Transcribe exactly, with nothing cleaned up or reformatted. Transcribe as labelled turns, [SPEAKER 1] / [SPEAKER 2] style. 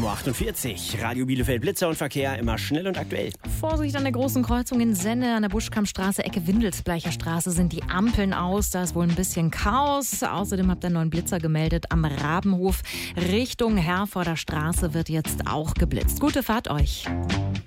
[SPEAKER 1] sieben Uhr achtundvierzig. Radio Bielefeld Blitzer und Verkehr immer schnell und aktuell.
[SPEAKER 2] Vorsicht an der großen Kreuzung in Senne, an der Buschkampstraße, Ecke Windelsbleicher Straße sind die Ampeln aus. Da ist wohl ein bisschen Chaos. Außerdem habt ihr einen neuen Blitzer gemeldet am Rabenhof. Richtung Herforder Straße wird jetzt auch geblitzt. Gute Fahrt euch.